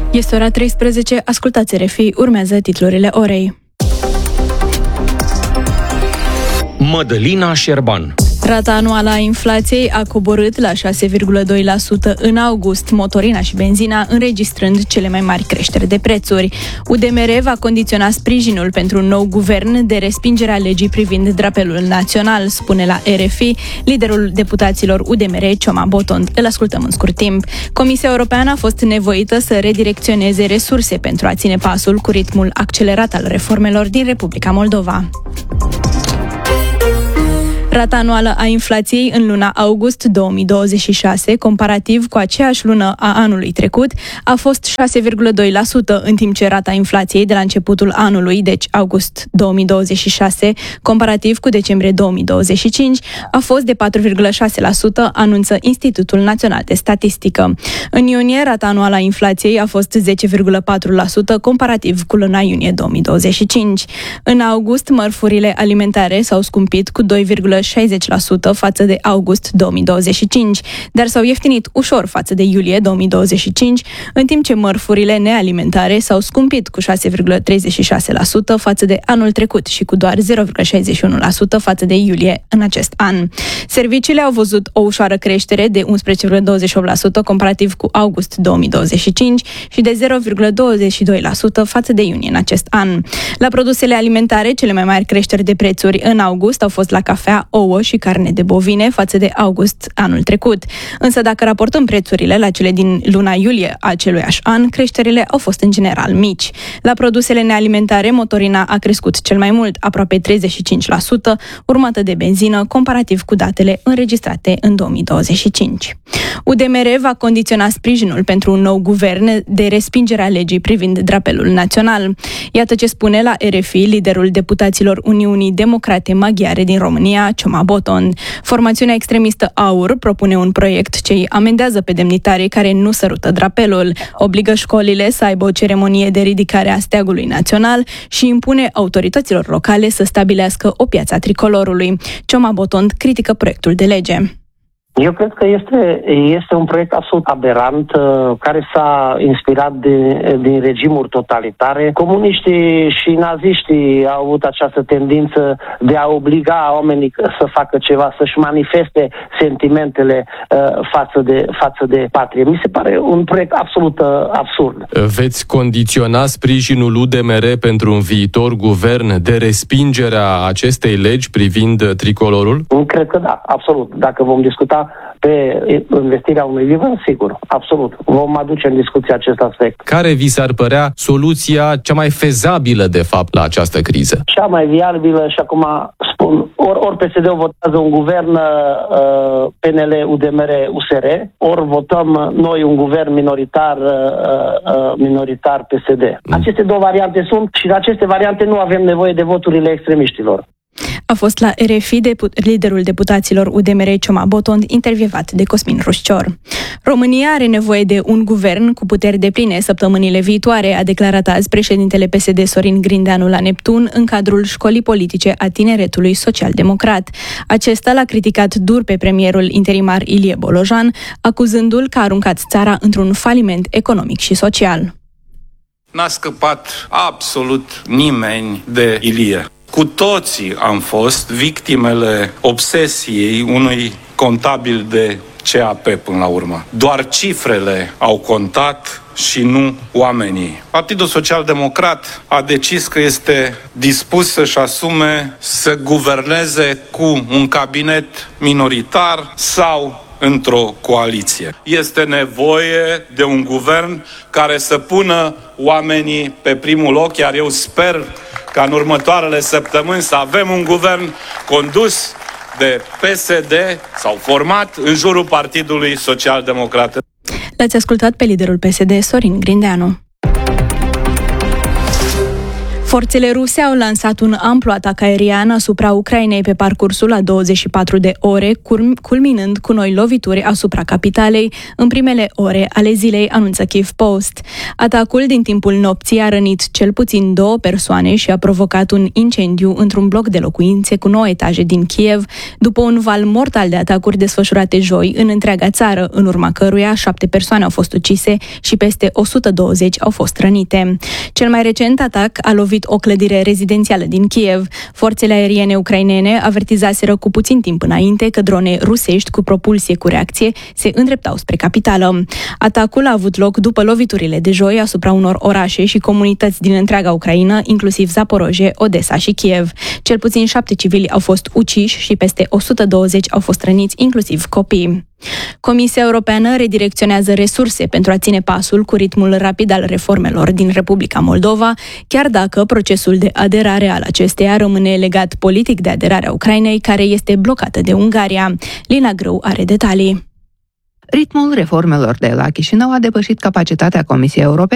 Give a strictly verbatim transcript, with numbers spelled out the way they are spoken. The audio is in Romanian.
Este ora treisprezece, ascultați R F I, urmează titlurile orei. Mădălina Șerban. Rata anuală a inflației a coborât la șase virgulă doi la sută în august, motorina și benzina înregistrând cele mai mari creșteri de prețuri. U D M R va condiționa sprijinul pentru un nou guvern de respingerea legii privind drapelul național, spune la R F I liderul deputaților U D M R, Cioma Botond. Îl ascultăm în scurt timp. Comisia Europeană a fost nevoită să redirecționeze resurse pentru a ține pasul cu ritmul accelerat al reformelor din Republica Moldova. Rata anuală a inflației în luna august două mii douăzeci și șase, comparativ cu aceeași lună a anului trecut, a fost șase virgulă doi la sută, în timp ce rata inflației de la începutul anului, deci august două mii douăzeci și șase, comparativ cu decembrie două mii douăzeci și cinci, a fost de patru virgulă șase la sută, anunță Institutul Național de Statistică. În iunie, rata anuală a inflației a fost zece virgulă patru la sută, comparativ cu luna iunie două mii douăzeci și cinci. În august, mărfurile alimentare s-au scumpit cu doi virgulă șaizeci la sută față de august două mii douăzeci și cinci, dar s-au ieftinit ușor față de iulie două mii douăzeci și cinci, în timp ce mărfurile nealimentare s-au scumpit cu șase virgulă treizeci și șase la sută față de anul trecut și cu doar zero virgulă șaizeci și unu la sută față de iulie în acest an. Serviciile au văzut o ușoară creștere de unsprezece virgulă douăzeci și opt la sută comparativ cu august două mii douăzeci și cinci și de zero virgulă douăzeci și doi la sută față de iunie în acest an. La produsele alimentare, cele mai mari creșteri de prețuri în august au fost la cafea, ouă și carne de bovine față de august anul trecut. Însă dacă raportăm prețurile la cele din luna iulie a aceluiași an, creșterile au fost în general mici. La produsele nealimentare, motorina a crescut cel mai mult, aproape treizeci și cinci la sută, urmată de benzină, comparativ cu datele înregistrate în două mii douăzeci și cinci. U D M R va condiționa sprijinul pentru un nou guvern de respingerea legii privind drapelul național. Iată ce spune la R F I liderul deputaților Uniunii Democrate Maghiare din România, Cioma Botond. Formațiunea extremistă AUR propune un proiect ce îi amendează pe demnitarii care nu sărută drapelul, obligă școlile să aibă o ceremonie de ridicare a steagului național și impune autorităților locale să stabilească o piață a tricolorului. Cioma Botond critică proiectul de lege. Eu cred că este, este un proiect absolut aberant, care s-a inspirat de, din regimuri totalitare. Comuniștii și naziștii au avut această tendință de a obliga oamenii să facă ceva, să-și manifeste sentimentele uh, față de, față de patrie. Mi se pare un proiect absolut uh, absurd. Veți condiționa sprijinul U D M R pentru un viitor guvern de respingerea acestei legi privind tricolorul? Cred că da, absolut. Dacă vom discuta pe investirea unui guvern, sigur, absolut. Vom aduce în discuție acest aspect. Care vi s-ar părea soluția cea mai fezabilă, de fapt, la această criză? Cea mai viabilă, și acum spun, ori, ori P S D-ul votează un guvern uh, P N L, U D M R, U S R, ori votăm noi un guvern minoritar, uh, minoritar P S D. Mm. Aceste două variante sunt și în aceste variante nu avem nevoie de voturile extremiștilor. A fost la R F I depu- liderul deputaților U D M R, Cioma Botond, intervievat de Cosmin Ruscior. România are nevoie de un guvern cu puteri depline săptămânile viitoare, a declarat azi președintele P S D Sorin Grindeanu la Neptun în cadrul școlii politice a tineretului social-democrat. Acesta l-a criticat dur pe premierul interimar Ilie Bolojan, acuzându-l că a aruncat țara într-un faliment economic și social. N-a scăpat absolut nimeni de Ilie. Cu toții am fost victimele obsesiei unui contabil de C A P până la urmă. Doar cifrele au contat și nu oamenii. Partidul Social-Democrat a decis că este dispus să-și asume să guverneze cu un cabinet minoritar sau într-o coaliție. Este nevoie de un guvern care să pună oamenii pe primul loc, iar eu sper ca în următoarele săptămâni să avem un guvern condus de P S D sau format în jurul Partidului Social-Democrat. L-ați ascultat pe liderul P S D, Sorin Grindeanu. Forțele ruse au lansat un amplu atac aerian asupra Ucrainei pe parcursul a douăzeci și patru de ore, culminând cu noi lovituri asupra capitalei în primele ore ale zilei, anunță Kyiv Post. Atacul din timpul nopții a rănit cel puțin două persoane și a provocat un incendiu într-un bloc de locuințe cu nouă etaje din Kiev, după un val mortal de atacuri desfășurate joi în întreaga țară, în urma căruia șapte persoane au fost ucise și peste o sută douăzeci au fost rănite. Cel mai recent atac a lovit o clădire rezidențială din Kiev. Forțele aeriene ucrainene avertizaseră cu puțin timp înainte că drone rusești cu propulsie cu reacție se îndreptau spre capitală. Atacul a avut loc după loviturile de joi asupra unor orașe și comunități din întreaga Ucraină, inclusiv Zaporozhye, Odessa și Kiev. Cel puțin șapte civili au fost uciși și peste o sută douăzeci au fost răniți, inclusiv copii. Comisia Europeană redirecționează resurse pentru a ține pasul cu ritmul rapid al reformelor din Republica Moldova, chiar dacă procesul de aderare al acesteia rămâne legat politic de aderarea Ucrainei, care este blocată de Ungaria. Lina Grâu are detalii. Ritmul reformelor de la Chișinău a depășit capacitatea Comisiei Europene